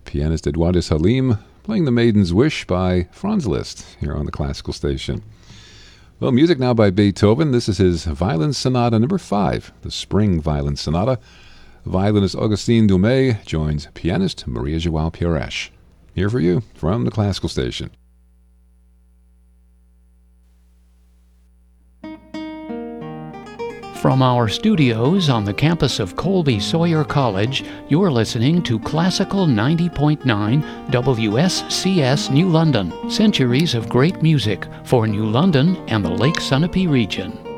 pianist Eduardo Salim playing The Maiden's Wish by Franz Liszt here on the Classical Station. Well, music now by Beethoven. This is his Violin Sonata number 5, the Spring Violin Sonata. Violinist Augustin Dumay joins pianist Maria João Pires. Here for you from the Classical Station. From our studios on the campus of Colby Sawyer College, you're listening to Classical 90.9 WSCS New London. Centuries of great music for New London and the Lake Sunapee region.